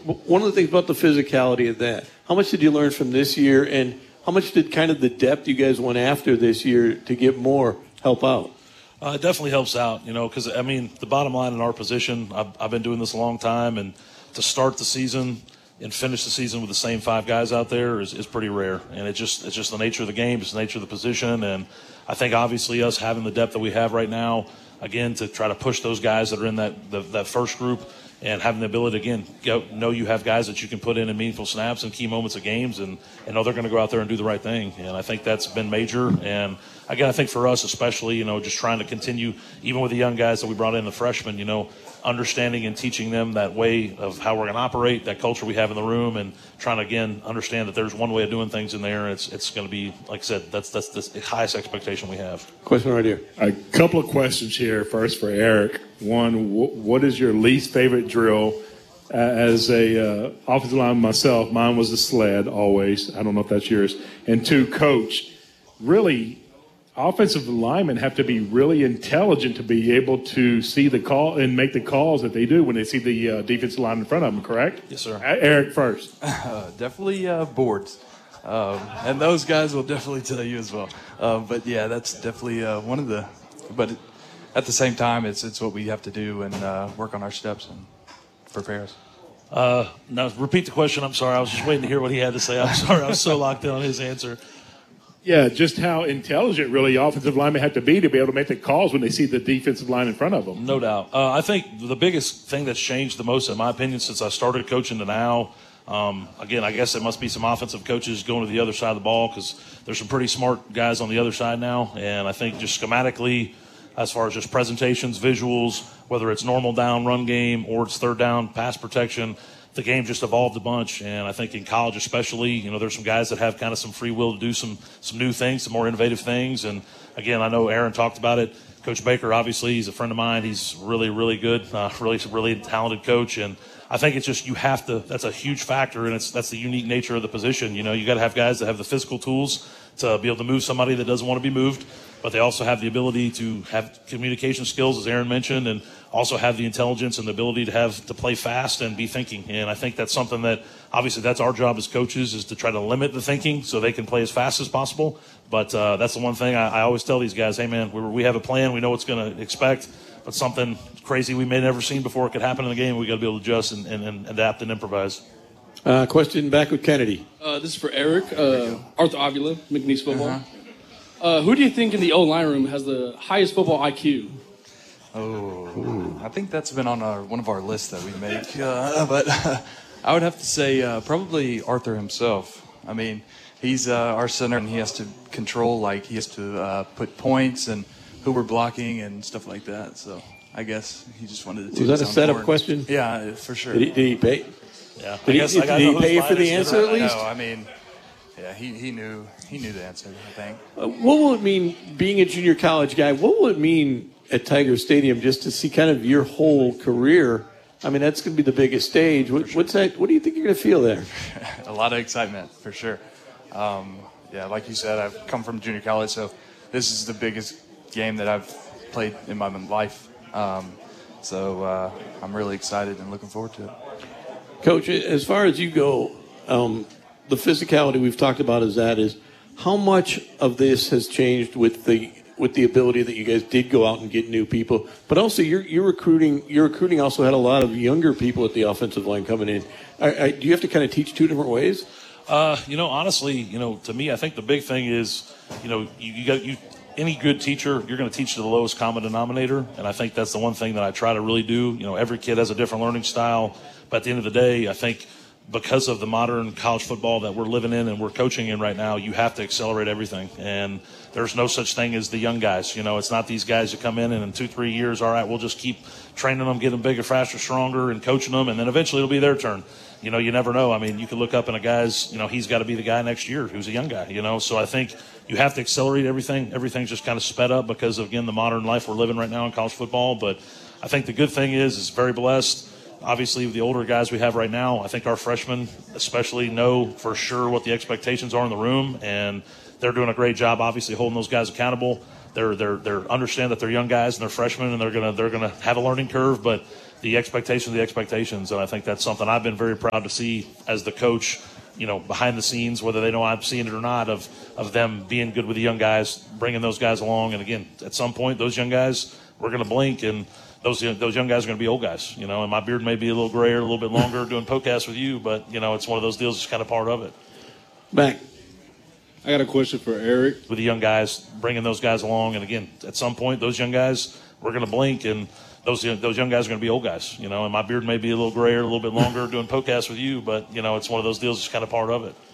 one of the things about the physicality of that, how much did you learn from this year, and how much did kind of the depth you guys went after this year to get more help out? It definitely helps out, because, the bottom line in our position, I've been doing this a long time, and to start the season and finish the season with the same 5 guys out there is pretty rare. And it's just the nature of the game. It's the nature of the position. And I think obviously us having the depth that we have right now, again, to try to push those guys that are in that first group and having the ability to, again, know you have guys that you can put in meaningful snaps and key moments of games and know they're going to go out there and do the right thing. And I think that's been major. And, again, I think for us especially, just trying to continue, even with the young guys that we brought in, the freshmen, understanding and teaching them that way of how we're going to operate, that culture we have in the room, and trying to, again, understand that there's one way of doing things in there. And it's going to be, like I said, that's the highest expectation we have. Question right here. A couple of questions here. First for Eric. One, what is your least favorite drill? As a offensive lineman myself, mine was the sled always. I don't know if that's yours. And 2, coach, really, offensive linemen have to be really intelligent to be able to see the call and make the calls that they do when they see the defensive line in front of them, correct? Yes, sir. Eric first. Definitely boards. And those guys will definitely tell you as well. But, yeah, that's definitely one of the – but at the same time, it's what we have to do and work on our steps and prepare us. Now, repeat the question. I'm sorry. I was just waiting to hear what he had to say. I'm sorry. I was so locked in on his answer. Yeah, just how intelligent really offensive linemen have to be able to make the calls when they see the defensive line in front of them. No doubt. I think the biggest thing that's changed the most, in my opinion, since I started coaching to now, again, I guess there must be some offensive coaches going to the other side of the ball because there's some pretty smart guys on the other side now. And I think just schematically, as far as just presentations, visuals, whether it's normal down run game or it's third down pass protection, the game just evolved a bunch. And I think in college especially, there's some guys that have kind of some free will to do some new things, some more innovative things. And, again, I know Aaron talked about it. Coach Baker, obviously, he's a friend of mine. He's really, really good, really talented coach. And I think it's just that's a huge factor, and that's the unique nature of the position. You got to have guys that have the physical tools to be able to move somebody that doesn't want to be moved, but they also have the ability to have communication skills, as Aaron mentioned, and also have the intelligence and the ability to play fast and be thinking. And I think that's something that, obviously, that's our job as coaches, is to try to limit the thinking so they can play as fast as possible. But that's the one thing I always tell these guys, hey, man, we have a plan. We know what's going to expect, but something crazy we may have never seen before could happen in the game. We got to be able to adjust and adapt and improvise. Question back with Kennedy. This is for Eric. Arthur Avila, McNeese football. Who do you think in the O-line room has the highest football IQ? I think that's been on one of our lists that we make. But I would have to say probably Arthur himself. I mean, he's our center, and he has to control, he has to put points and who we're blocking and stuff like that. So I guess he just wanted to. Was that a setup question? Yeah, for sure. Did he pay? Yeah. Did he pay for the answer at least? No, I mean, yeah, he knew the answer, I think. What will it mean, being a junior college guy, what will it mean at Tiger Stadium just to see kind of your whole career? I mean, that's going to be the biggest stage. What's that? What do you think you're going to feel there? A lot of excitement, for sure. Yeah, like you said, I've come from junior college, so this is the biggest game that I've played in my life. So I'm really excited and looking forward to it. Coach, as far as you go, the physicality we've talked about is how much of this has changed with the ability that you guys did go out and get new people, but also your recruiting also had a lot of younger people at the offensive line coming in. Do you have to kind of teach two different ways? Honestly, to me, I think the big thing is, any good teacher, you're going to teach to the lowest common denominator. And I think that's the one thing that I try to really do. Every kid has a different learning style. But at the end of the day, I think because of the modern college football that we're living in and we're coaching in right now, you have to accelerate everything. And there's no such thing as the young guys. It's not these guys that come in and in 2-3 years, all right, we'll just keep training them, getting them bigger, faster, stronger, and coaching them. And then eventually it'll be their turn. You never know. I mean, you can look up in a guy's, he's got to be the guy next year who's a young guy, So I think you have to accelerate everything. Everything's just kind of sped up because of, again, the modern life we're living right now in college football. But I think the good thing is very blessed. Obviously, with the older guys we have right now, I think our freshmen especially know for sure what the expectations are in the room, and they're doing a great job, obviously, holding those guys accountable. They're understand that they're young guys and they're freshmen, and they're gonna have a learning curve, but the expectations, and I think that's something I've been very proud to see as the coach. Behind the scenes, whether they know I'm seeing it or not, of them being good with the young guys, bringing those guys along. And again, at some point, those young guys, we're going to blink, and those young guys are going to be old guys. And my beard may be a little grayer, a little bit longer, doing podcasts with you, but it's one of those deals. It's kind of part of it. Back. I got a question for Eric. With the young guys, bringing those guys along, and again, at some point, those young guys, we're going to blink, and those young guys are going to be old guys. And my beard may be a little grayer, a little bit longer, doing podcasts with you, but it's one of those deals. It's kind of part of it.